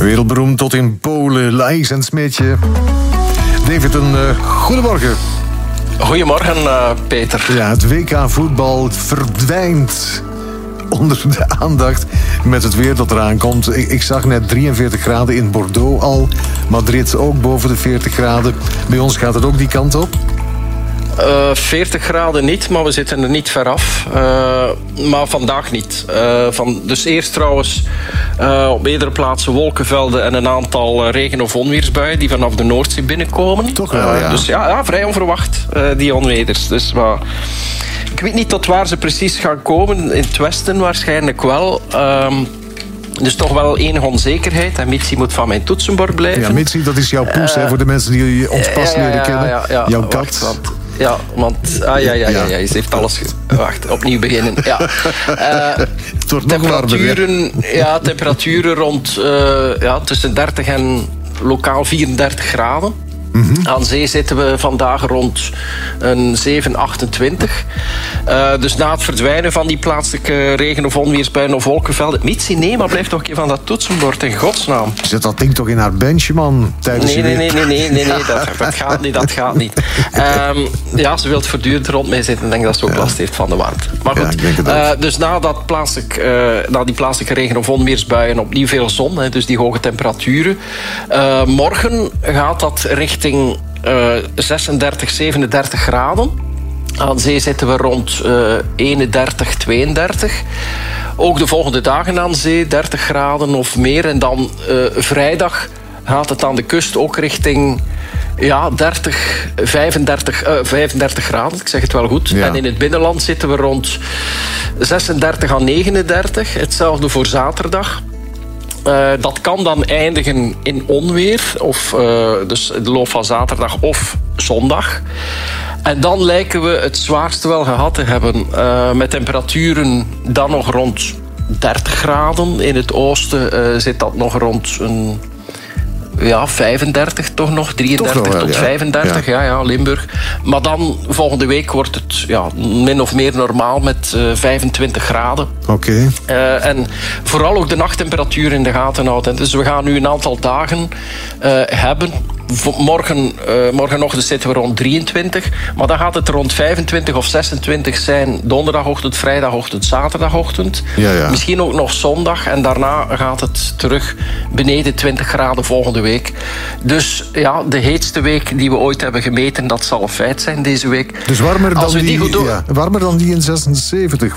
Wereldberoemd tot in Polen, Laïs en Smeetje. David, een goedemorgen. Goedemorgen, Peter. Ja, het WK-voetbal verdwijnt onder de aandacht met het weer dat eraan komt. Ik zag net 43 graden in Bordeaux al. Madrid ook boven de 40 graden. Bij ons gaat het ook die kant op? 40 graden niet, maar we zitten er niet ver af. Maar vandaag niet. Dus eerst trouwens op meerdere plaatsen wolkenvelden en een aantal regen- of onweersbuien die vanaf de Noordzee binnenkomen. Toch wel, ja. Dus ja, vrij onverwacht, die onweders. Dus, maar ik weet niet tot waar ze precies gaan komen. In het westen waarschijnlijk wel. Dus toch wel enige onzekerheid. En Mitsi moet van mijn toetsenbord blijven. Ja, Mitsi, dat is jouw poes, voor de mensen die ons pas leren kennen. Ja, jouw kat. Ze heeft alles... Wacht, opnieuw beginnen. Ja. Het wordt nog warmer. Temperaturen rond tussen 30 en lokaal 34 graden. Mm-hmm. Aan zee zitten we vandaag rond een 7,28. Dus na het verdwijnen van die plaatselijke regen- of onweersbuien of wolkenvelden... Mitsi, nee, maar blijf toch een keer van dat toetsenbord, in godsnaam. Zet dat ding toch in haar benchje, man, tijdens Nee, dat gaat niet. Ze wil voortdurend rond mij zitten. Ik denk dat ze ook last heeft van de warmte. Maar goed, dus na die plaatselijke regen- of onweersbuien opnieuw veel zon, dus die hoge temperaturen. Morgen gaat dat richting 36, 37 graden. Aan zee zitten we rond 31, 32. Ook de volgende dagen aan zee 30 graden of meer. En dan vrijdag gaat het aan de kust ook richting 35 graden. Ik zeg het wel goed. Ja. En in het binnenland zitten we rond 36 à 39. Hetzelfde voor zaterdag. Dat kan dan eindigen in onweer, of dus de loop van zaterdag of zondag. En dan lijken we het zwaarste wel gehad te hebben. Met temperaturen dan nog rond 30 graden. In het oosten zit dat nog rond een 35 toch nog, 33 toch wel, tot 35, ja, Limburg. Maar dan, volgende week wordt het min of meer normaal met 25 graden. Oké. En vooral ook de nachttemperatuur in de gaten houden. Dus we gaan nu een aantal dagen hebben. Morgenochtend zitten we rond 23. Maar dan gaat het rond 25 of 26 zijn. Donderdagochtend, vrijdagochtend, zaterdagochtend. Ja. Misschien ook nog zondag. En daarna gaat het terug beneden 20 graden volgende week. Dus ja, de heetste week die we ooit hebben gemeten, dat zal een feit zijn deze week. Dus warmer dan die in 76.